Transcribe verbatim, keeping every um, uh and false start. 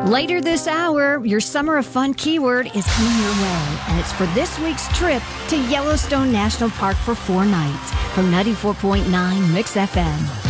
Later this hour, your Summer of Fun keyword is coming your way, and it's for this week's trip to Yellowstone National Park for four nights from ninety-four point nine Mix F M.